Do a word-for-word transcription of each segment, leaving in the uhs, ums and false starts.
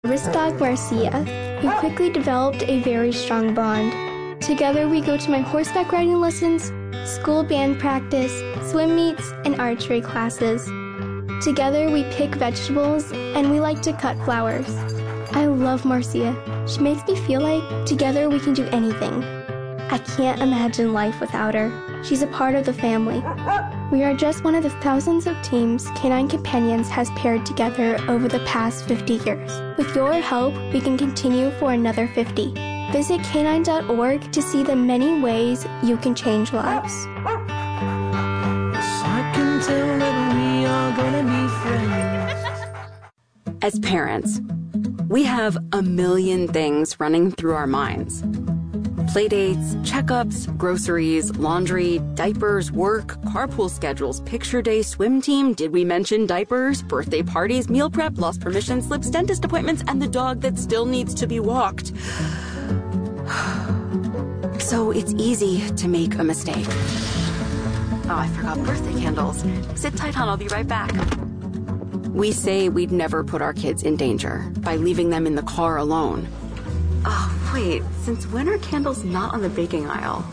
service dog Marcia. We quickly developed a very strong bond. Together we go to my horseback riding lessons, school band practice, swim meets, and archery classes. Together we pick vegetables and we like to cut flowers. I love Marcia. She makes me feel like together we can do anything. I can't imagine life without her. She's a part of the family. We are just one of the thousands of teams Canine Companions has paired together over the past fifty years. With your help, we can continue for another fifty. Visit canine dot org to see the many ways you can change lives. I can tell that we are gonna be friends. As parents, we have a million things running through our minds. Playdates, checkups, groceries, laundry, diapers, work, carpool schedules, picture day, swim team, did we mention diapers, birthday parties, meal prep, lost permission slips, dentist appointments, and the dog that still needs to be walked. So it's easy to make a mistake. Oh, I forgot birthday candles. Sit tight, hon, I'll be right back. We say we'd never put our kids in danger by leaving them in the car alone. Oh, wait, since when are candles not on the baking aisle?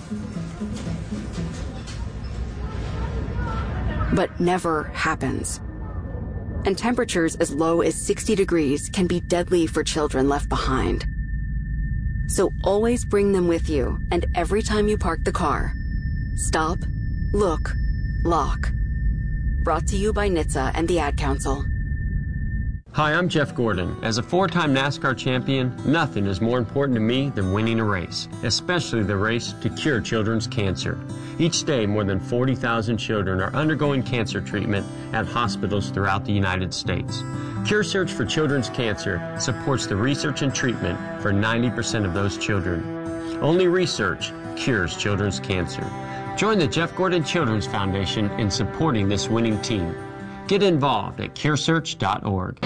But never happens. And temperatures as low as sixty degrees can be deadly for children left behind. So always bring them with you, and every time you park the car, stop, look, lock. Brought to you by N H T S A and the Ad Council. Hi, I'm Jeff Gordon. As a four-time NASCAR champion, nothing is more important to me than winning a race, especially the race to cure children's cancer. Each day, more than forty thousand children are undergoing cancer treatment at hospitals throughout the United States. Cure Search for Children's Cancer supports the research and treatment for ninety percent of those children. Only research cures children's cancer. Join the Jeff Gordon Children's Foundation in supporting this winning team. Get involved at cure search dot org.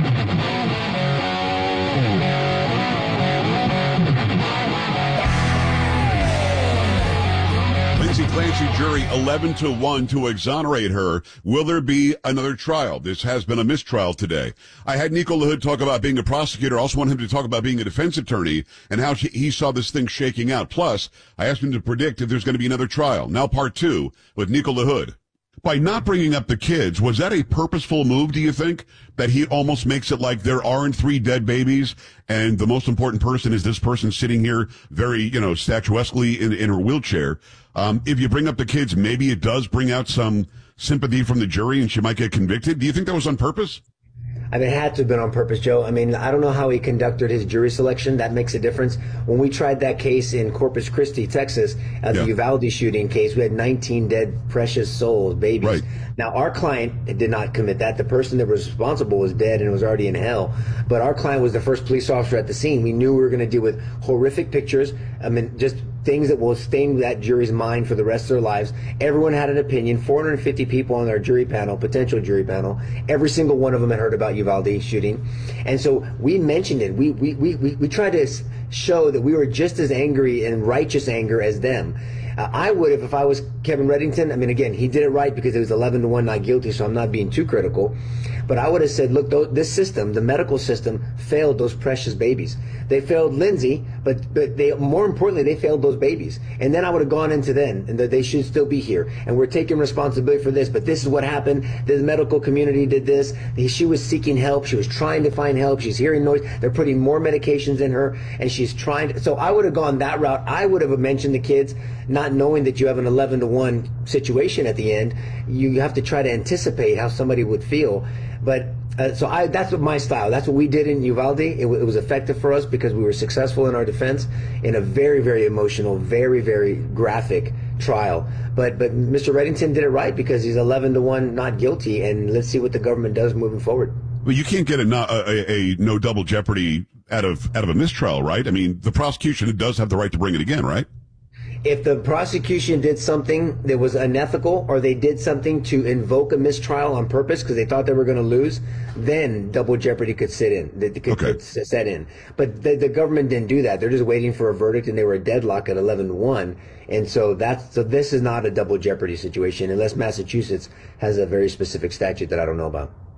Lindsay Clancy jury eleven to one to exonerate her. Will there be another trial? This has been a mistrial today. I had Nico LaHood talk about being a prosecutor. I also want him to talk about being a defense attorney and how he saw this thing shaking out. Plus, I asked him to predict if there's going to be another trial. Now part two with Nico LaHood. By not bringing up the kids, was that a purposeful move, do you think? That he almost makes it like there aren't three dead babies, and the most important person is this person sitting here very, you know, statuesquely in, in her wheelchair. Um, if you bring up the kids, maybe it does bring out some sympathy from the jury and she might get convicted. Do you think that was on purpose? I mean, it had to have been on purpose, Joe. I mean, I don't know how he conducted his jury selection. That makes a difference. When we tried that case in Corpus Christi, Texas, uh, the yeah. Uvalde shooting case, we had nineteen dead, precious souls, babies. Right. Now, our client did not commit that. The person that was responsible was dead and was already in hell. But our client was the first police officer at the scene. We knew we were going to deal with horrific pictures. I mean, just things that will stain that jury's mind for the rest of their lives. Everyone had an opinion. four hundred fifty people on our jury panel, potential jury panel. Every single one of them had heard about Uvalde shooting. And so we mentioned it. We, we, we, we, we tried to show that we were just as angry and righteous anger as them. Uh, I would have, if I was Kevin Reddington, I mean, again, he did it right because it was eleven to one not guilty, so I'm not being too critical. But I would have said, look, th- this system, the medical system, failed those precious babies. They failed Lindsay, but but they more importantly, they failed those babies. And then I would have gone into then, and that they should still be here. And we're taking responsibility for this, but this is what happened. The medical community did this. She was seeking help. She was trying to find help. She's hearing noise. They're putting more medications in her, and she's trying to. So I would have gone that route. I would have mentioned the kids, not knowing that you have an eleven to one situation at the end. You have to try to anticipate how somebody would feel. But uh, so I, that's what my style. That's what we did in Uvalde. It, w- it was effective for us because we were successful in our defense in a very, very emotional, very, very graphic trial. But but Mister Reddington did it right because he's eleven to one not guilty. And let's see what the government does moving forward. Well, you can't get a, no, a, a no double jeopardy out of out of a mistrial, right? I mean, the prosecution does have the right to bring it again, right? If the prosecution did something that was unethical or they did something to invoke a mistrial on purpose because they thought they were going to lose, then double jeopardy could sit in, could, okay. could set in. But the, the government didn't do that. They're just waiting for a verdict, and they were a deadlock at eleven to one. And so that's so this is not a double jeopardy situation unless Massachusetts has a very specific statute that I don't know about.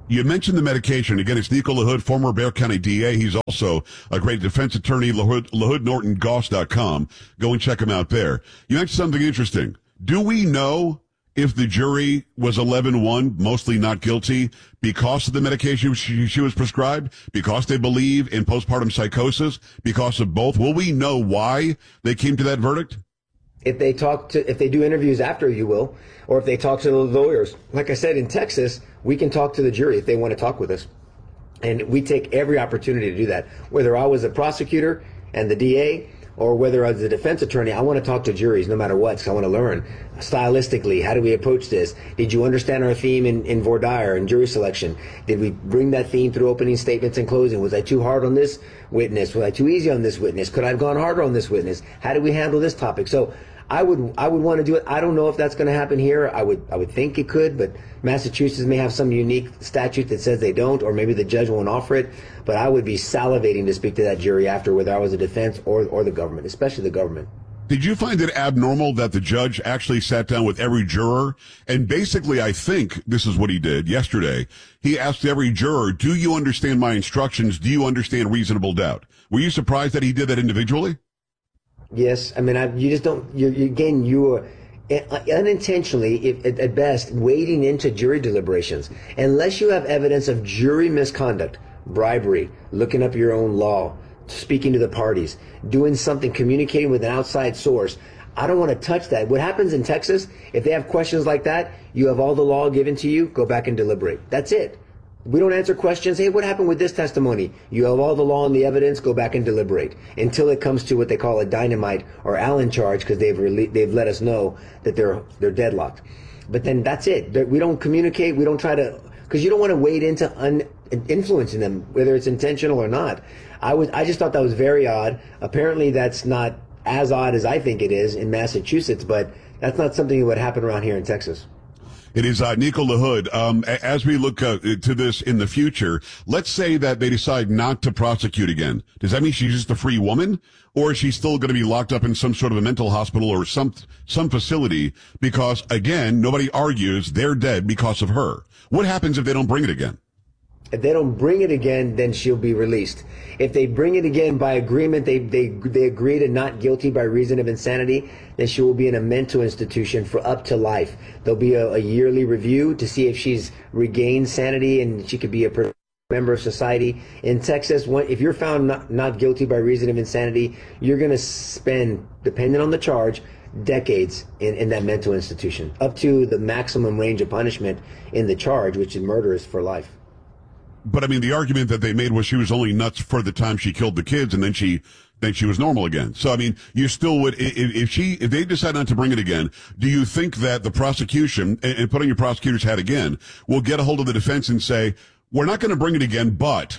You mentioned the medication. Again, it's Nico LaHood, former Bexar County D A. He's also a great defense attorney, LaHood, LaHood Norton Goss dot com. Go and check him out there. You mentioned something interesting. Do we know if the jury was eleven one, mostly not guilty, because of the medication she, she was prescribed, because they believe in postpartum psychosis, because of both? Will we know why they came to that verdict? If they talk to, if they do interviews after, you will, or if they talk to the lawyers. Like I said, in Texas, we can talk to the jury if they want to talk with us. And we take every opportunity to do that. Whether I was a prosecutor and the D A, or whether I was a defense attorney, I want to talk to juries no matter what, because I want to learn stylistically, how do we approach this? Did you understand our theme in, in voir dire and jury selection? Did we bring that theme through opening statements and closing? Was I too hard on this witness? Was I too easy on this witness? Could I have gone harder on this witness? How did we handle this topic? So I would I would want to do it. I don't know if that's going to happen here. I would I would think it could, but Massachusetts may have some unique statute that says they don't, or maybe the judge won't offer it. But I would be salivating to speak to that jury after, whether I was a defense or or the government, especially the government. Did you find it abnormal that the judge actually sat down with every juror? And basically, I think this is what he did yesterday. He asked every juror, do you understand my instructions? Do you understand reasonable doubt? Were you surprised that he did that individually? Yes. I mean, I, you just don't, you, you, again, you are unintentionally, if, at, at best, wading into jury deliberations. Unless you have evidence of jury misconduct, bribery, looking up your own law, speaking to the parties, doing something, communicating with an outside source, I don't want to touch that. What happens in Texas, if they have questions like that, you have all the law given to you, go back and deliberate. That's it. We don't answer questions. Hey, what happened with this testimony? You have all the law and the evidence. Go back and deliberate until it comes to what they call a dynamite or Allen charge, because they've rele- they've let us know that they're they're deadlocked. But then that's it. We don't communicate. We don't try to, because you don't want to wade into un- influencing them, whether it's intentional or not. I was I just thought that was very odd. Apparently, that's not as odd as I think it is in Massachusetts, but that's not something that would happen around here in Texas. It is uh, Nico LaHood. Um, as we look uh, to this in the future, let's say that they decide not to prosecute again. Does that mean she's just a free woman, or is she still going to be locked up in some sort of a mental hospital or some some facility? Because again, nobody argues they're dead because of her. What happens if they don't bring it again? If they don't bring it again, then she'll be released. If they bring it again by agreement, they they they agree to not guilty by reason of insanity, then she will be in a mental institution for up to life. There'll be a, a yearly review to see if she's regained sanity and she could be a per- member of society. In Texas, when, if you're found not, not guilty by reason of insanity, you're going to spend, depending on the charge, decades in, in that mental institution, up to the maximum range of punishment in the charge, which is murder, is for life. But I mean, the argument that they made was she was only nuts for the time she killed the kids, and then she then she was normal again. So I mean, you still would, if, if she if they decide not to bring it again, do you think that the prosecution, and, and put on your prosecutor's hat again, will get a hold of the defense and say, we're not going to bring it again, but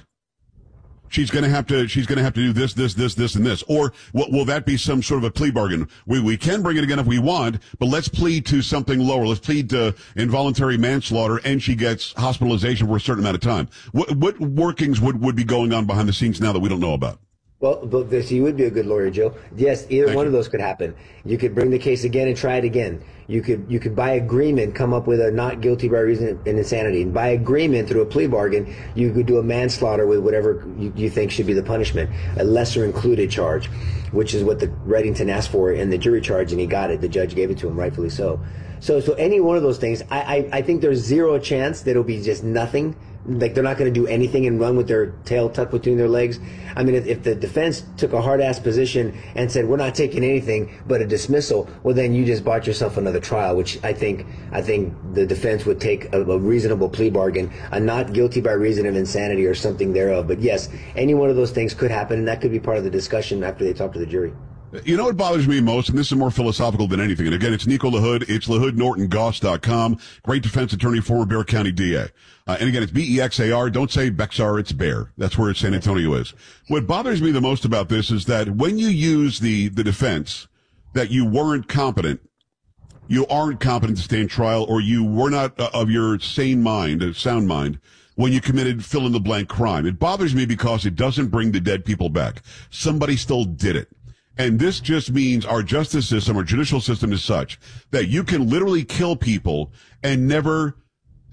she's going to have to she's going to have to do this, this, this, this, and this? Or will, will that be some sort of a plea bargain? We we can bring it again if we want, but let's plead to something lower. Let's plead to involuntary manslaughter, and she gets hospitalization for a certain amount of time. What what workings would, would be going on behind the scenes now that we don't know about? Well, but this, you would be a good lawyer, Joe. Yes, either Thank one you. of those could happen. You could bring the case again and try it again. You could you could by agreement come up with a not guilty by reason of insanity. And by agreement, through a plea bargain, you could do a manslaughter with whatever you, you think should be the punishment, a lesser included charge, which is what the Reddington asked for in the jury charge, and he got it. The judge gave it to him, rightfully so. So, so any one of those things, I, I, I think there's zero chance that it'll be just nothing. Like, they're not going to do anything and run with their tail tucked between their legs. I mean, if, if the defense took a hard-ass position and said, we're not taking anything but a dismissal, well, then you just bought yourself another trial, which I think I think the defense would take a, a reasonable plea bargain, a not guilty by reason of insanity or something thereof. But yes, any one of those things could happen, and that could be part of the discussion after they talk to the jury. You know what bothers me most, and this is more philosophical than anything, and again, it's Nico LaHood. It's LaHood Norton Goss dot com. Great defense attorney, former Bexar County D A. Uh, and again, it's B E X A R. Don't say Bexar, it's Bear. That's where San Antonio is. What bothers me the most about this is that when you use the, the defense that you weren't competent, you aren't competent to stand trial, or you were not uh, of your sane mind, uh, sound mind, when you committed fill-in-the-blank crime. It bothers me because it doesn't bring the dead people back. Somebody still did it. And this just means our justice system, our judicial system is such that you can literally kill people and never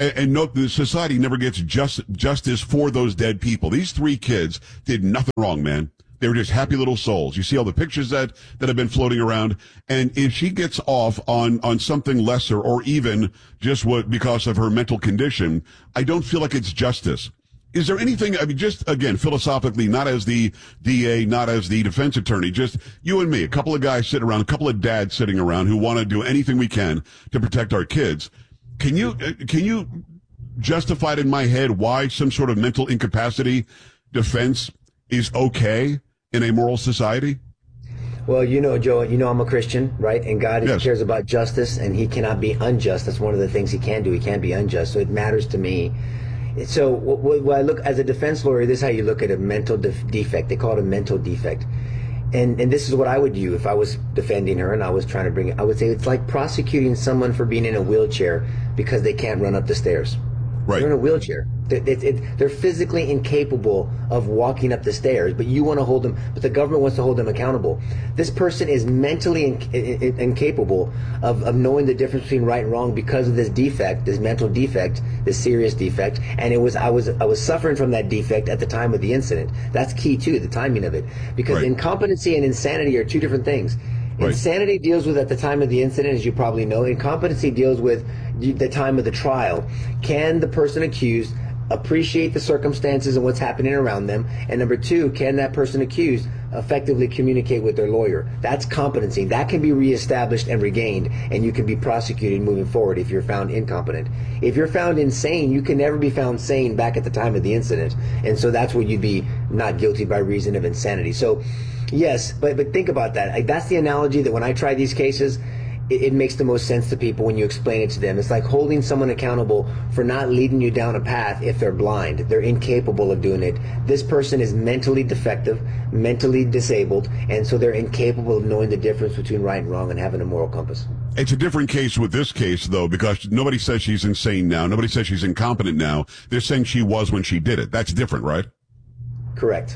And, and note, the society never gets just, justice for those dead people. These three kids did nothing wrong, man. They were just happy little souls. You see all the pictures that, that have been floating around. And if she gets off on, on something lesser or even just what, because of her mental condition, I don't feel like it's justice. Is there anything, I mean, just again, philosophically, not as the D A, not as the defense attorney, just you and me, a couple of guys sitting around, a couple of dads sitting around who want to do anything we can to protect our kids. Can you, can you justify it in my head why some sort of mental incapacity defense is okay in a moral society? Well, you know, Joe, you know I'm a Christian, right? And God Yes. cares about justice, and he cannot be unjust. That's one of the things he can do. He can't be unjust. So it matters to me. So when I look as a defense lawyer, this is how you look at a mental def- defect. They call it a mental defect. And and this is what I would do if I was defending her and I was trying to bring it. I would say it's like prosecuting someone for being in a wheelchair because they can't run up the stairs. Right. They're in a wheelchair. It, it, it, they're physically incapable of walking up the stairs, but you want to hold them, but the government wants to hold them accountable. This person is mentally in, in, incapable of, of knowing the difference between right and wrong because of this defect, this mental defect, this serious defect. And it was I was I was suffering from that defect at the time of the incident. That's key too, the timing of it, because Right. incompetency and insanity are two different things. Right. Insanity deals with at the time of the incident, as you probably know. Incompetency deals with the time of the trial. Can the person accused appreciate the circumstances and what's happening around them? And number two, can that person accused effectively communicate with their lawyer? That's competency. That can be reestablished and regained, and you can be prosecuted moving forward if you're found incompetent. If you're found insane, you can never be found sane back at the time of the incident. And so that's where you'd be not guilty by reason of insanity. So yes, but but think about that. Like, that's the analogy that when I try these cases, it, it makes the most sense to people when you explain it to them. It's like holding someone accountable for not leading you down a path if they're blind. They're incapable of doing it. This person is mentally defective, mentally disabled, and so they're incapable of knowing the difference between right and wrong and having a moral compass. It's a different case with this case, though, because nobody says she's insane now. Nobody says she's incompetent now. They're saying she was when she did it. That's different, right? Correct.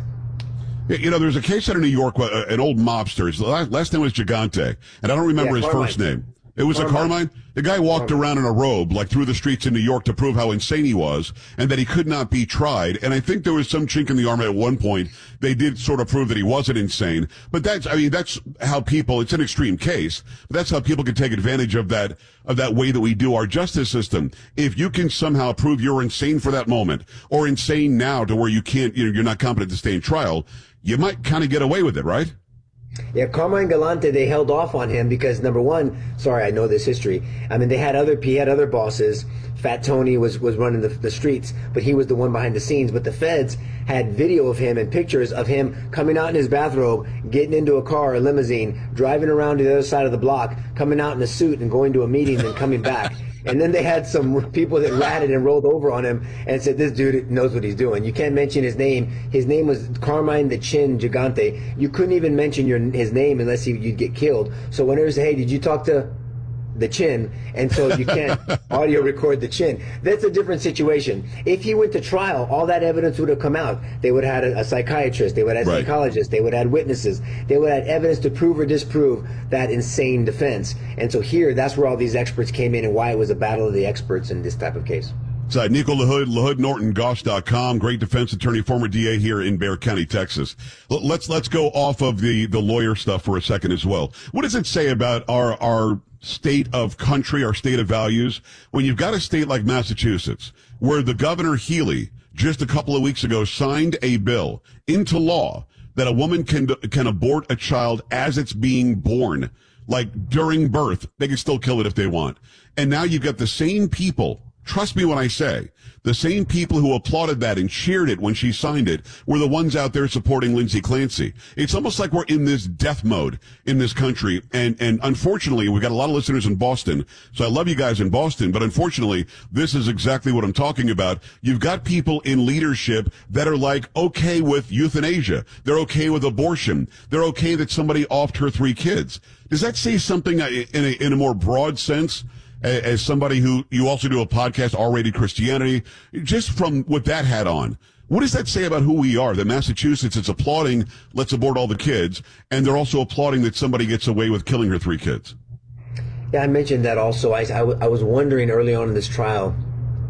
You know, there's a case out of New York, uh, an old mobster. His last, last name was Gigante, and I don't remember Yeah, his Carmine. first name. It was Carmine. a Carmine? The guy walked around in a robe, like through the streets in New York to prove how insane he was, and that he could not be tried. And I think there was some chink in the armor at one point. They did sort of prove that he wasn't insane. But that's, I mean, that's how people, it's an extreme case, but that's how people can take advantage of that, of that way that we do our justice system. If you can somehow prove you're insane for that moment, or insane now to where you can't, you know, you're not competent to stay in trial, you might kind of get away with it, right? Yeah, Carmine Galante, they held off on him because, number one, sorry, I know this history. I mean, they had other, he had other bosses. Fat Tony was, was running the, the streets, but he was the one behind the scenes. But the feds had video of him and pictures of him coming out in his bathrobe, getting into a car, a limousine, driving around to the other side of the block, coming out in a suit and going to a meeting and coming back. And then they had some people that ratted and rolled over on him and said, this dude knows what he's doing. You can't mention his name. His name was Carmine the Chin Gigante. You couldn't even mention your his name unless he, you'd get killed. So whenever they say, hey, did you talk to the Chin? And so you can't audio record the Chin. That's a different situation. If he went to trial, all that evidence would have come out. They would have had a, a psychiatrist. They would have had Right. psychologists. They would have had witnesses. They would have had evidence to prove or disprove that insane defense. And so here, that's where all these experts came in and why it was a battle of the experts in this type of case. It's uh, Nico LaHood, LaHood Norton Goss dot com, great defense attorney, former D A here in Bexar County, Texas. L- let's let's go off of the, the lawyer stuff for a second as well. What does it say about our our state of country, our state of values, when you've got a state like Massachusetts, where the Governor Healy just a couple of weeks ago signed a bill into law that a woman can can abort a child as it's being born, like during birth. They can still kill it if they want. And now you've got the same people. Trust me when I say, the same people who applauded that and cheered it when she signed it were the ones out there supporting Lindsay Clancy. It's almost like we're in this death mode in this country. And, and unfortunately, we've got a lot of listeners in Boston. So I love you guys in Boston, but unfortunately, this is exactly what I'm talking about. You've got people in leadership that are like okay with euthanasia. They're okay with abortion. They're okay that somebody offed her three kids. Does that say something in a, in a more broad sense? As somebody who, you also do a podcast, R-Rated Christianity, just from with that hat on, what does that say about who we are? That Massachusetts is applauding, let's abort all the kids, and they're also applauding that somebody gets away with killing her three kids. Yeah, I mentioned that also. I, I, w- I was wondering early on in this trial,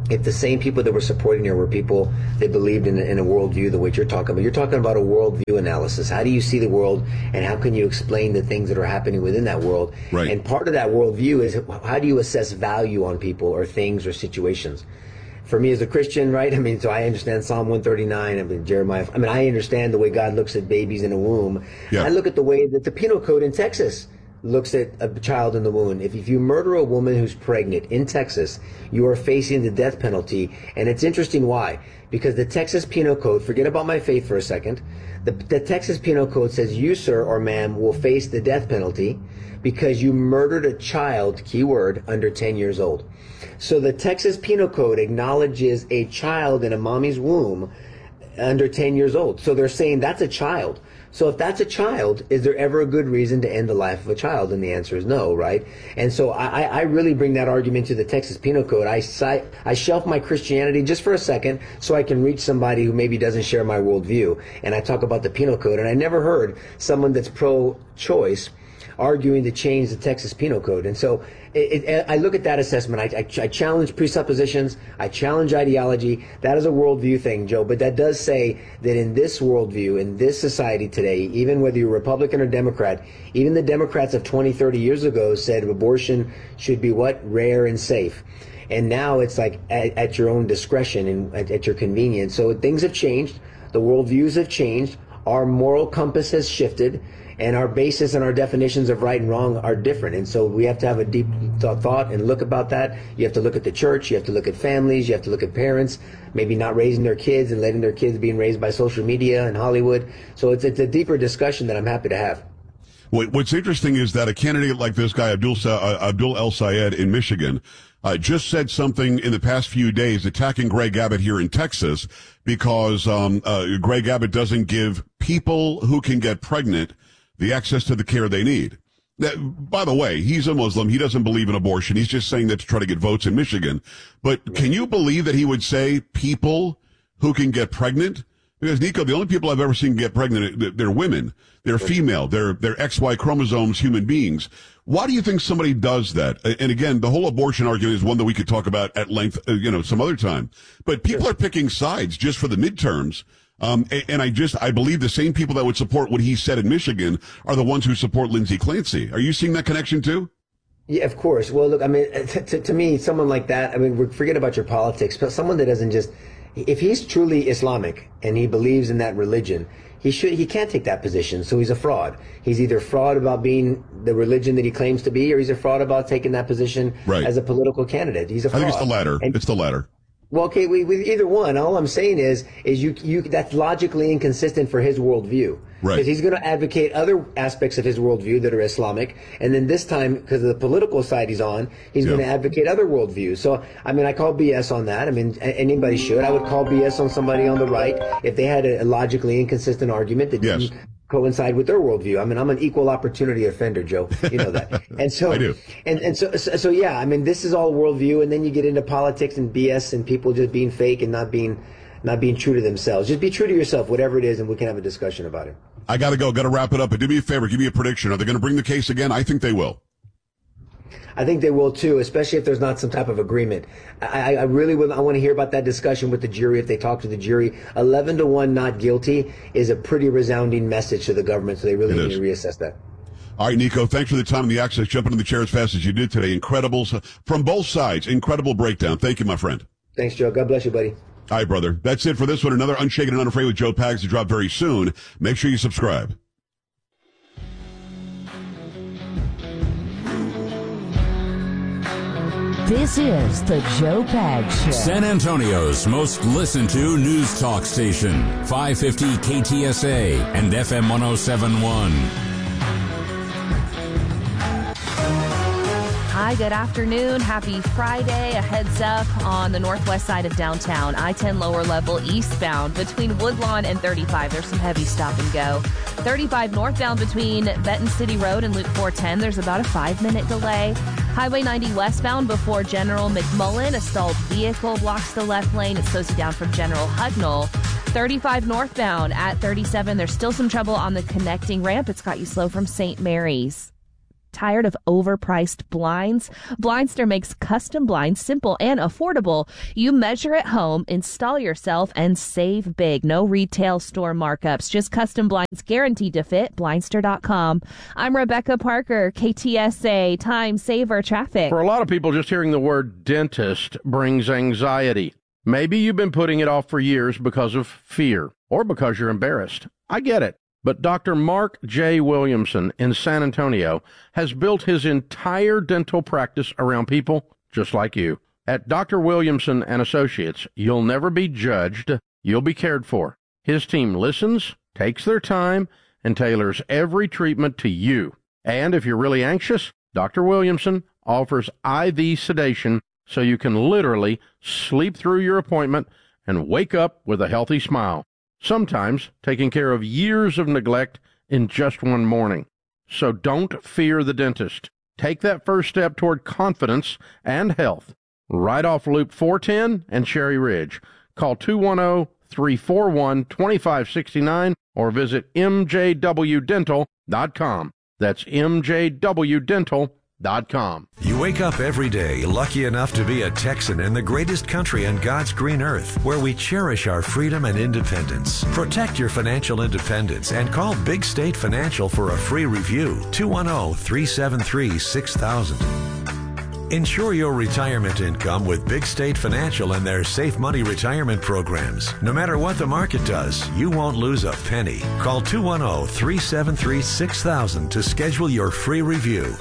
if the same people that were supporting her were people that believed in, in a worldview the way you're talking about, you're talking about a worldview analysis. How do you see the world, and how can you explain the things that are happening within that world? Right. And part of that worldview is how do you assess value on people or things or situations? For me as a Christian, right? I mean, so I understand Psalm one thirty-nine, I mean, Jeremiah. I mean, I understand the way God looks at babies in a womb. Yeah. I look at the way that the Penal Code in Texas looks at a child in the womb. If, if you murder a woman who's pregnant in Texas, you are facing the death penalty. And it's interesting why. Because the Texas Penal Code, forget about my faith for a second, the, the Texas Penal Code says you, sir or ma'am, will face the death penalty because you murdered a child, keyword, under ten years old. So the Texas Penal Code acknowledges a child in a mommy's womb under ten years old. So they're saying that's a child. So if that's a child, is there ever a good reason to end the life of a child? And the answer is no, right? And so I, I really bring that argument to the Texas Penal Code. I, cite, I shelf my Christianity just for a second so I can reach somebody who maybe doesn't share my worldview. And I talk about the Penal Code. And I never heard someone that's pro-choice arguing to change the Texas Penal Code. And so it, it, I look at that assessment. I, I, I challenge presuppositions. I challenge ideology. That is a worldview thing, Joe. But that does say that in this worldview, in this society today, even whether you're Republican or Democrat, even the Democrats of twenty, thirty years ago said abortion should be what? Rare and safe. And now it's like at, at your own discretion and at, at your convenience. So things have changed. The worldviews have changed. Our moral compass has shifted. And our basis and our definitions of right and wrong are different. And so we have to have a deep th- thought and look about that. You have to look at the church. You have to look at families. You have to look at parents, maybe not raising their kids and letting their kids being raised by social media and Hollywood. So it's, it's a deeper discussion that I'm happy to have. What's interesting is that a candidate like this guy, Abdul, uh, Abdul El Sayed in Michigan, uh, just said something in the past few days attacking Greg Abbott here in Texas because um, uh, Greg Abbott doesn't give people who can get pregnant the access to the care they need. Now, by the way, he's a Muslim. He doesn't believe in abortion. He's just saying that to try to get votes in Michigan. But can you believe that he would say people who can get pregnant? Because, Nico, the only people I've ever seen get pregnant, they're women. They're female. They're, they're X Y chromosomes, human beings. Why do you think somebody does that? And again, the whole abortion argument is one that we could talk about at length, you know, some other time. But people are picking sides just for the midterms. Um, and I just, I believe the same people that would support what he said in Michigan are the ones who support Lindsey Clancy. Are you seeing that connection too? Yeah, of course. Well, look, I mean, to, to, to me, someone like that, I mean, forget about your politics, but someone that doesn't just, if he's truly Islamic and he believes in that religion, he should, he can't take that position. So he's a fraud. He's either fraud about being the religion that he claims to be, or he's a fraud about taking that position right. as a political candidate. He's a fraud. I think it's the latter. And, it's the latter. Well, okay, we, with either one, all I'm saying is, is you, you, that's logically inconsistent for his worldview. Right. Because he's going to advocate other aspects of his worldview that are Islamic. And then this time, because of the political side he's on, he's yeah. going to advocate other worldviews. So, I mean, I call B S on that. I mean, anybody should. I would call B S on somebody on the right if they had a, a logically inconsistent argument that yes. didn't coincide with their worldview. I mean, I'm an equal opportunity offender, Joe. You know that. And so, I do. And, and so, so, so, yeah, I mean, this is all worldview. And then you get into politics and B S and people just being fake and not being, not being true to themselves. Just be true to yourself, whatever it is, and we can have a discussion about it. I got to go. Got to wrap it up. But do me a favor. Give me a prediction. Are they going to bring the case again? I think they will. I think they will too, especially if there's not some type of agreement. I, I really would. I want to hear about that discussion with the jury if they talk to the jury. Eleven to one, not guilty, is a pretty resounding message to the government. So they really it need is. to reassess that. All right, Nico. Thanks for the time and the access. Jumping in the chair as fast as you did today. Incredibles from both sides. Incredible breakdown. Thank you, my friend. Thanks, Joe. God bless you, buddy. All right, brother. That's it for this one. Another Unshaken and Unafraid with Joe Pags to drop very soon. Make sure you subscribe. This is the Joe Pags Show. San Antonio's most listened to news talk station. five fifty K T S A and F M one oh seven point one. Hi, good afternoon. Happy Friday. A heads up on the northwest side of downtown. I ten lower level eastbound between Woodlawn and thirty-five. There's some heavy stop and go. thirty-five northbound between Benton City Road and Loop four ten. There's about a five minute delay. Highway ninety westbound before General McMullen. A stalled vehicle blocks the left lane. It slows you down from General Hudnall. thirty-five northbound at thirty-seven. There's still some trouble on the connecting ramp. It's got you slow from Saint Mary's. Tired of overpriced blinds? Blindster makes custom blinds simple and affordable. You measure at home, install yourself, and save big. No retail store markups, just custom blinds guaranteed to fit. Blindster dot com. I'm Rebecca Parker, K T S A, Time Saver Traffic. For a lot of people, just hearing the word dentist brings anxiety. Maybe you've been putting it off for years because of fear or because you're embarrassed. I get it. But Doctor Mark J. Williamson in San Antonio has built his entire dental practice around people just like you. At Doctor Williamson and Associates, you'll never be judged. You'll be cared for. His team listens, takes their time, and tailors every treatment to you. And if you're really anxious, Doctor Williamson offers I V sedation so you can literally sleep through your appointment and wake up with a healthy smile. Sometimes taking care of years of neglect in just one morning. So don't fear the dentist. Take that first step toward confidence and health. Right off Loop four ten and Cherry Ridge. Call two one zero, three four one, two five six nine or visit M J W dental dot com. That's M J W dental dot com. You wake up every day lucky enough to be a Texan in the greatest country on God's green earth, where we cherish our freedom and independence. Protect your financial independence and call Big State Financial for a free review. two one zero, three seven three, six thousand. Ensure your retirement income with Big State Financial and their Safe Money retirement programs. No matter what the market does, you won't lose a penny. Call two one zero, three seven three, six thousand to schedule your free review.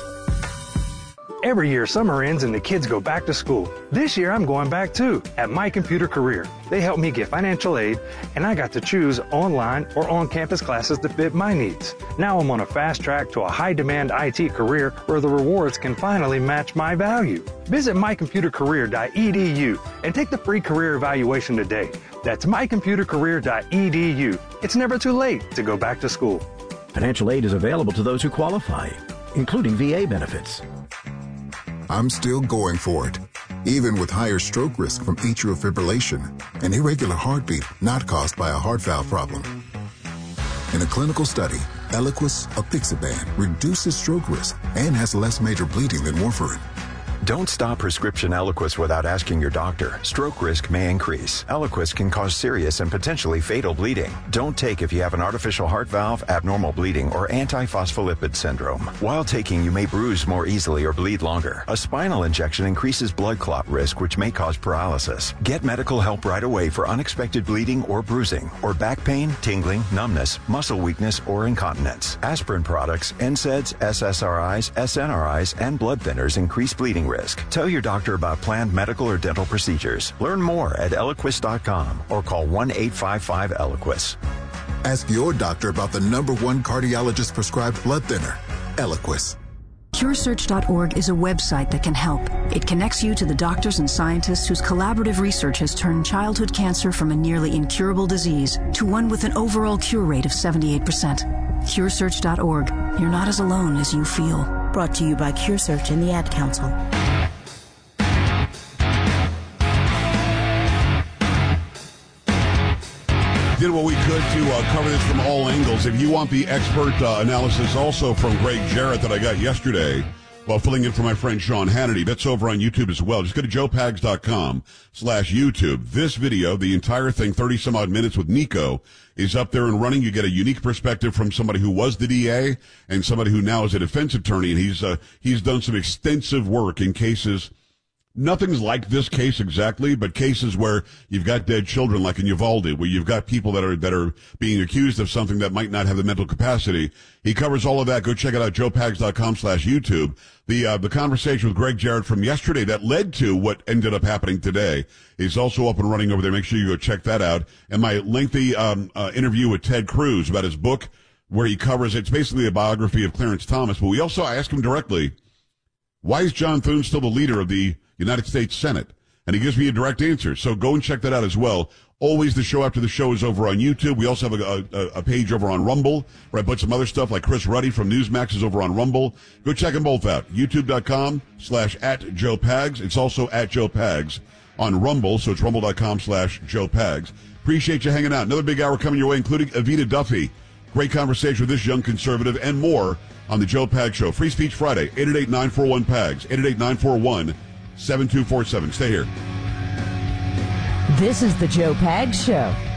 Every year, summer ends and the kids go back to school. This year, I'm going back too, at My Computer Career. They helped me get financial aid, and I got to choose online or on-campus classes that fit my needs. Now I'm on a fast track to a high-demand I T career where the rewards can finally match my value. Visit my computer career dot e d u and take the free career evaluation today. That's my computer career dot e d u. It's never too late to go back to school. Financial aid is available to those who qualify, including V A benefits. I'm still going for it, even with higher stroke risk from atrial fibrillation, an irregular heartbeat not caused by a heart valve problem. In a clinical study, Eliquis apixaban reduces stroke risk and has less major bleeding than warfarin. Don't stop prescription Eliquis without asking your doctor. Stroke risk may increase. Eliquis can cause serious and potentially fatal bleeding. Don't take if you have an artificial heart valve, abnormal bleeding, or antiphospholipid syndrome. While taking, you may bruise more easily or bleed longer. A spinal injection increases blood clot risk, which may cause paralysis. Get medical help right away for unexpected bleeding or bruising, or back pain, tingling, numbness, muscle weakness, or incontinence. Aspirin products, N SAIDs, S S R Is, S N R Is, and blood thinners increase bleeding risk. Tell your doctor about planned medical or dental procedures. Learn more at Eliquis dot com or call one eight five five Eliquis. Ask your doctor about the number one cardiologist prescribed blood thinner, Eliquis. Cure Search dot org is a website that can help. It connects you to the doctors and scientists whose collaborative research has turned childhood cancer from a nearly incurable disease to one with an overall cure rate of seventy-eight percent. Cure Search dot org. You're not as alone as you feel. Brought to you by CureSearch and the Ad Council. Did what we could to uh, cover this from all angles. If you want the expert uh, analysis also from Greg Jarrett that I got yesterday while filling in for my friend Sean Hannity, that's over on YouTube as well. Just go to joe pags dot com slash YouTube. This video, the entire thing, thirty some odd minutes with Nico, is up there and running. You get a unique perspective from somebody who was the D A and somebody who now is a defense attorney, and he's uh, he's done some extensive work in cases. Nothing's like this case exactly, but cases where you've got dead children, like in Uvalde, where you've got people that are that are being accused of something that might not have the mental capacity. He covers all of that. Go check it out, joe pags dot com slash YouTube. The uh, the conversation with Greg Jarrett from yesterday that led to what ended up happening today is also up and running over there. Make sure you go check that out. And my lengthy um, uh, interview with Ted Cruz about his book, where he covers, it's basically a biography of Clarence Thomas. But we also, I asked him directly, why is John Thune still the leader of the United States Senate? And he gives me a direct answer. So go and check that out as well. Always the show after the show is over on YouTube. We also have a, a, a page over on Rumble where I put some other stuff, like Chris Ruddy from Newsmax is over on Rumble. Go check them both out. YouTube dot com slash at Joe Pags. It's also at Joe Pags on Rumble, so it's rumble dot com slash Joe Pags. Appreciate you hanging out. Another big hour coming your way, including Evita Duffy. Great conversation with this young conservative and more on the Joe Pags Show. Free Speech Friday, eight eight eight, nine four one, P A G S, eight eight eight, nine four one, seven two four seven. Stay here. This is the Joe Pags Show.